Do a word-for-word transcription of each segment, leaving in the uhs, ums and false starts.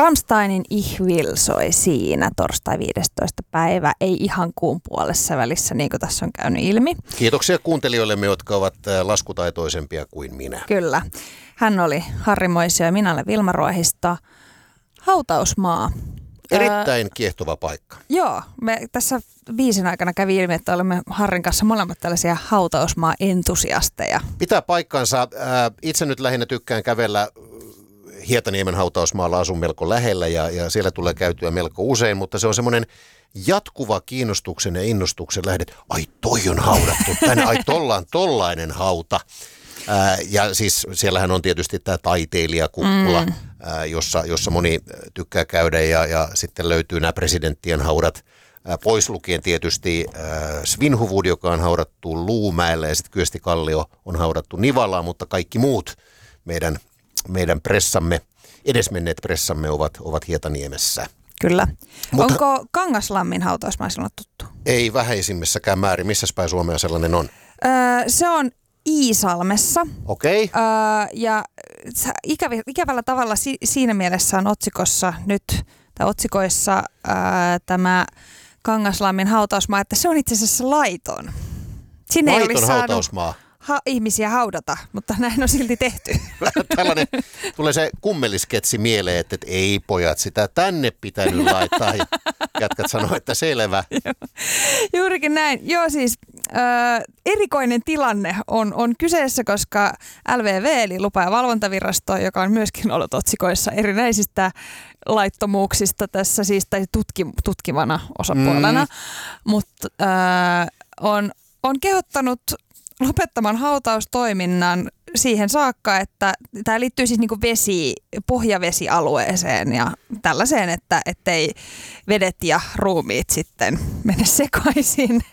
Rammsteinin Ich will soi siinä torstai viidestoista päivä, ei ihan kuun puolessa välissä, niin kuin tässä on käynyt ilmi. Kiitoksia kuuntelijoillemme, jotka ovat laskutaitoisempia kuin minä. Kyllä. Hän oli Harri Moisio ja minä olen Vilma Ruohisto. Hautausmaa. Erittäin kiehtova paikka. Joo, me tässä biisin aikana kävi ilmi, että olemme Harrin kanssa molemmat tällaisia hautausmaa-entusiasteja. Pitää paikkansa. Itse nyt lähinnä tykkään kävellä Hietaniemen hautausmaalla, asun melko lähellä ja, ja siellä tulee käytyä melko usein, mutta se on semmoinen jatkuva kiinnostuksen ja innostuksen lähde. Ai toi on haudattu tänne, ai tollaan tollainen hauta. Ää, ja siis siellähän on tietysti tämä taiteilijakuppula, mm. ää, jossa, jossa moni tykkää käydä ja, ja sitten löytyy nämä presidenttien haudat. Ää, pois lukien tietysti ää, Svinhuvud, joka on haudattu Luumäelle ja sitten Kyösti Kallio on haudattu Nivalaan, mutta kaikki muut meidän, meidän pressamme, edesmenneet pressamme ovat, ovat Hietaniemessä. Kyllä. Mutta onko Kangaslammin hautausmaa sinulle tuttu? Ei vähäisimmässäkään määrin. Missäs päin Suomea sellainen on? Öö, se on Iisalmessa. Okei. Okay. Öö, ja ikävä, ikävällä tavalla si, siinä mielessä on otsikossa nyt, tai otsikoissa öö, tämä Kangaslammin hautausmaa, että se on itse asiassa laiton. Sinne laiton ei olisi hautausmaa. Ha- ihmisiä haudata, mutta näin on silti tehty. Tällainen, tulee se kummelisketsi mieleen, että, että ei pojat, sitä tänne pitänyt laittaa. Ja jätkät sanoo, että selvä. Juurikin näin. Joo siis äh, erikoinen tilanne on, on kyseessä, koska L V V eli lupa- ja valvontavirasto, joka on myöskin ollut otsikoissa erinäisistä laittomuuksista tässä siis tai tutki, tutkivana osapuolena, mm. mutta äh, on, on kehottanut lopettamaan hautaustoiminnan siihen saakka, että tämä liittyy siis niinku vesi, pohjavesialueeseen ja tällaiseen, että ettei vedet ja ruumiit sitten mene sekaisin.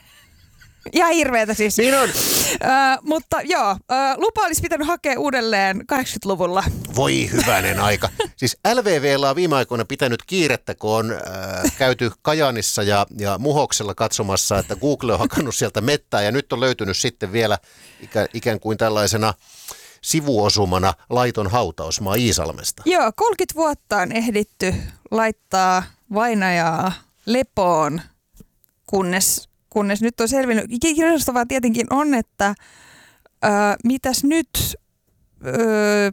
Ihan hirveätä siis. Niin on. Ö, mutta joo, ö, lupa olisi pitänyt hakea uudelleen kahdeksankymmentäluvulla. Voi hyvänen aika. Siis L V V:llä on viime aikoina pitänyt kiirettä, kun on äh, käyty Kajaanissa ja, ja Muhoksella katsomassa, että Google on hakannut sieltä mettää ja nyt on löytynyt sitten vielä ikä, ikään kuin tällaisena sivuosumana laiton hautausmaa Iisalmesta. Joo, kolmekymmentä vuotta on ehditty laittaa vainajaa lepoon, kunnes... kunnes nyt on selvinnyt. Kiinnostavaa tietenkin on, että ö, mitäs nyt, ö,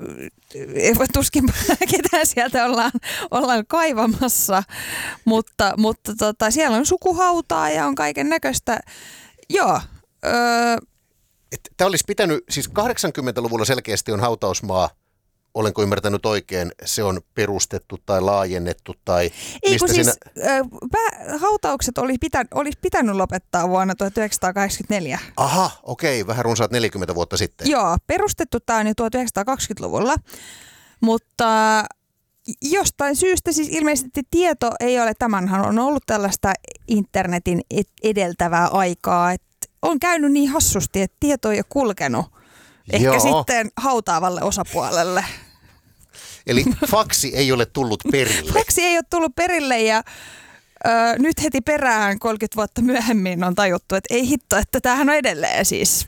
tuskin ketään sieltä ollaan, ollaan kaivamassa, mutta, mutta tota, siellä on sukuhautaa ja on kaiken näköistä. Joo. Tämä olisi pitänyt, siis kahdeksankymmentäluvulla selkeästi on hautausmaa. Olenko ymmärtänyt oikein, se on perustettu tai laajennettu tai Ei, mistä kun siinä... siis äh, hautaukset olisi pitänyt, olisi pitänyt lopettaa vuonna tuhatyhdeksänsataakahdeksankymmentäneljä. Aha, okei, vähän runsaat neljäkymmentä vuotta sitten. Joo, perustettu tämä on jo tuhatyhdeksänsataakaksikymmentäluvulla, mutta jostain syystä siis ilmeisesti tieto ei ole, tämähän on ollut tällaista internetin edeltävää aikaa, että on käynyt niin hassusti, että tieto ei ole kulkenut. Ehkä Joo. sitten hautaavalle osapuolelle. Eli faksi ei ole tullut perille. Faksi ei ole tullut perille ja ö, nyt heti perään kolmekymmentä vuotta myöhemmin on tajuttu, että ei hitto, että tämähän on edelleen siis.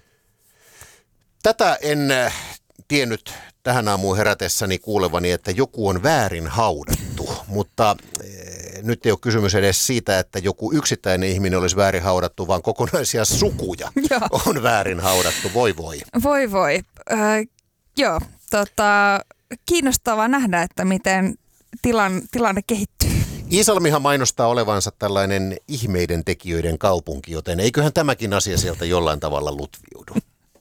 Tätä en äh, tiennyt tähän aamuun herätessäni kuulevani, että joku on väärin haudattu, mutta äh, nyt ei ole kysymys edes siitä, että joku yksittäinen ihminen olisi väärin haudattu, vaan kokonaisia sukuja on väärin haudattu. Voi voi. Voi voi. Äh, joo, tota, kiinnostavaa nähdä, että miten tilan, tilanne kehittyy. Iisalmihan mainostaa olevansa tällainen ihmeiden tekijöiden kaupunki, joten eiköhän tämäkin asia sieltä jollain tavalla lutviudu.